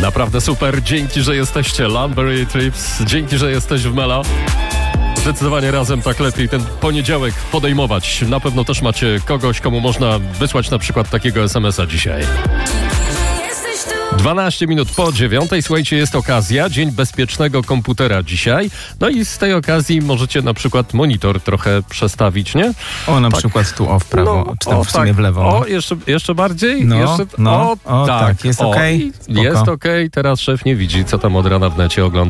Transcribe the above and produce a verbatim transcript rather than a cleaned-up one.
Naprawdę super. Dzięki, że jesteście. Lumberjack Trips. Dzięki, że jesteś w Mela. Zdecydowanie razem tak lepiej ten poniedziałek podejmować. Na pewno też macie kogoś, komu można wysłać na przykład takiego es em es a dzisiaj. dwanaście minut po dziewiątej. Słuchajcie, jest okazja. Dzień bezpiecznego komputera dzisiaj. No i z tej okazji możecie na przykład monitor trochę przestawić, nie? O, na tak. przykład tu o w prawo, no, czy tam o, w sumie tak. w lewo. No. O, jeszcze, jeszcze bardziej? No, jeszcze, no. O, o tak. tak, jest okej? Okay. Jest okej. Okay. Teraz szef nie widzi, co tam od rana w necie ogląda.